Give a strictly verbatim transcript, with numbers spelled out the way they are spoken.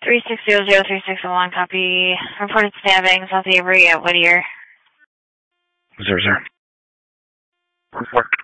three six zero zero three six one, copy. Reported stabbing, South Avery at Whittier. Zero, zero. Report.